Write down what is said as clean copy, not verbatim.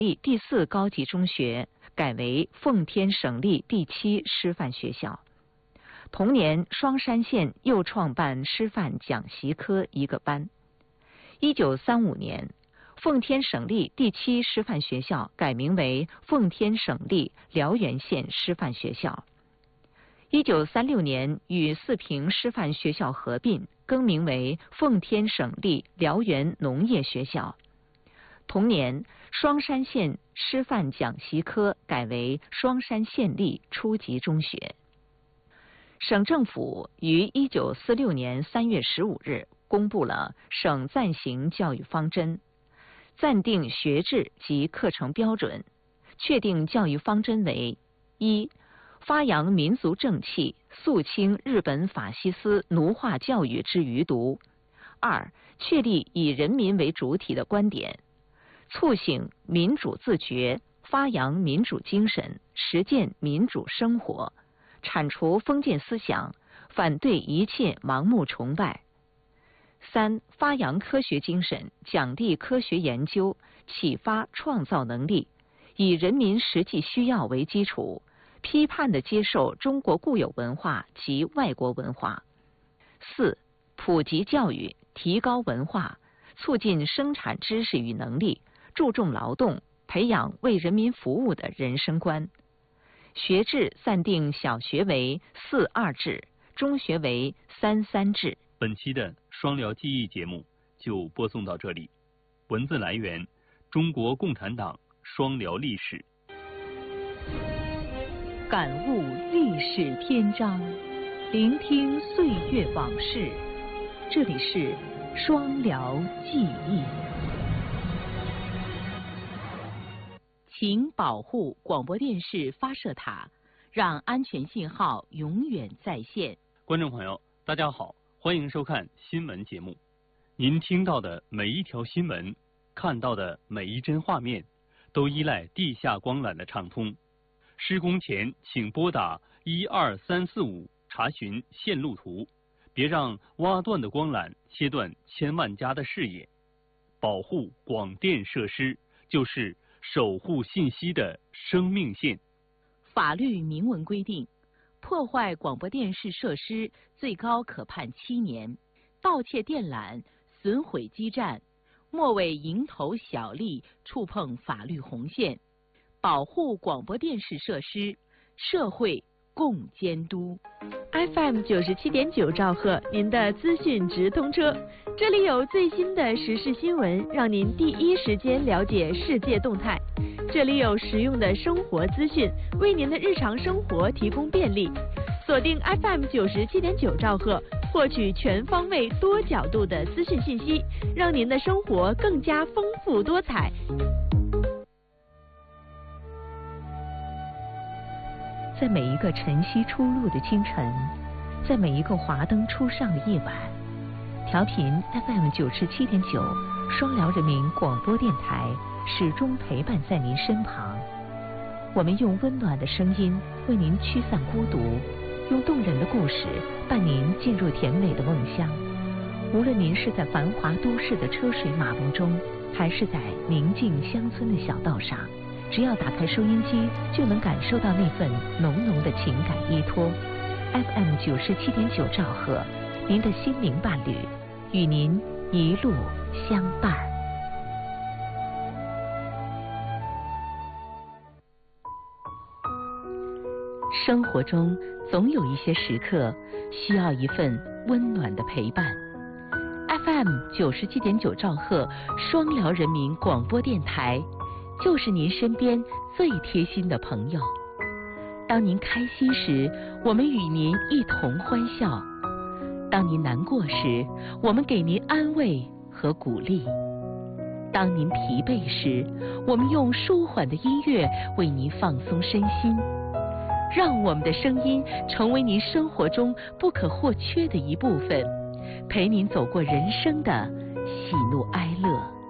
立第4高级中学改为奉天省立第7师范学校。同年，双山县又创办师范讲习科1个班。1935年，奉天省立第7师范学校改名为奉天省立辽源县师范学校。1936年与四平师范学校合并，更名为奉天省立辽源农业学校。同年，双山县师范讲习科改为双山县立初级中学。省政府于1946年3月15日公布了省暂行教育方针，暂定学制及课程标准，确定教育方针为：一、发扬民族正气，肃清日本法西斯奴化教育之余毒；二、确立以人民为主体的观点，促醒民主自觉，发扬民主精神，实践民主生活，铲除封建思想，反对一切盲目崇拜。三、发扬科学精神，奖励科学研究，启发创造能力，以人民实际需要为基础，批判地接受中国固有文化及外国文化。四、普及教育，提高文化，促进生产知识与能力，注重劳动，培养为人民服务的人生观。学制暂定小学为4-2制，中学为3-3制。 本期的双辽记忆节目就播送到这里。文字来源：中国共产党双辽历史。 感悟历史篇章，聆听岁月往事。这里是双辽记忆。请保护广播电视发射塔，让安全信号永远在线。 观众朋友，大家好，欢迎收看新闻节目。您听到的每一条新闻，看到的每一帧画面，都依赖地下光缆的畅通。施工前请拨打12345查询线路图，别让挖断的光缆切断千万家的视野。保护广电设施，就是守护信息的生命线。 法律明文规定，破坏广播电视设施最高可判7年，盗窃电缆、损毁基站，莫为蝇头小利触碰法律红线。保护广播电视设施，社会共监督。 FM 97.9兆赫，您的资讯直通车，这里有最新的时事新闻，让您第一时间了解世界动态。这里有实用的生活资讯，为您的日常生活提供便利。锁定 FM 97.9兆赫，获取全方位、多角度的资讯信息，让您的生活更加丰富多彩。 在每一个晨曦初露的清晨，在每一个华灯初上的夜晚，调频 FM 97.9双辽人民广播电台始终陪伴在您身旁。我们用温暖的声音为您驱散孤独，用动人的故事伴您进入甜美的梦乡。无论您是在繁华都市的车水马龙中，还是在宁静乡村的小道上，只要打开收音机，就能感受到那份浓浓的情感依托。FM 97.9兆赫，您的心灵伴侣，与您一路相伴。生活中总有一些时刻需要一份温暖的陪伴。FM 97.9兆赫，双辽人民广播电台，就是您身边最贴心的朋友。当您开心时，我们与您一同欢笑；当您难过时，我们给您安慰和鼓励；当您疲惫时，我们用舒缓的音乐为您放松身心。让我们的声音成为您生活中不可或缺的一部分，陪您走过人生的喜怒哀乐。